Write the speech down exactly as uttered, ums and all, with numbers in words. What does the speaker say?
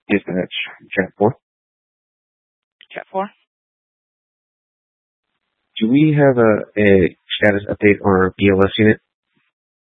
Yes, that's chat four. Chat four. Do we have a, a status update on our B L S unit?